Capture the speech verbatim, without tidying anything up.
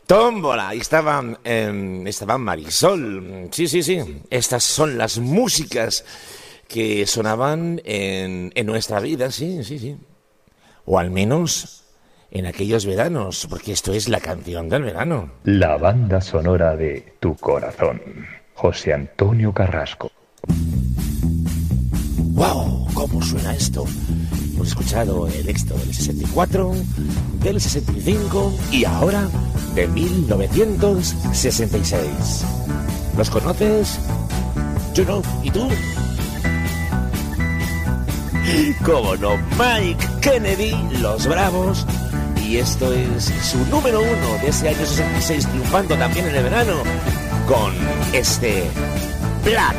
Tómbola, ahí estaban, eh, estaban Marisol. Sí, sí, sí. Estas son las músicas que sonaban en, en nuestra vida, sí, sí, sí. O al menos en aquellos veranos, porque esto es la canción del verano. La banda sonora de Tu Corazón. José Antonio Carrasco. ¡Wow! ¿Cómo suena esto? Hemos escuchado el éxito del sesenta y cuatro, del sesenta y cinco y ahora de mil novecientos sesenta y seis. ¿Los conoces? Yo no. ¿Y tú? ¿Cómo no? Mike Kennedy, Los Bravos. Y esto es su número uno de ese año sesenta y seis, triunfando también en el verano con este Black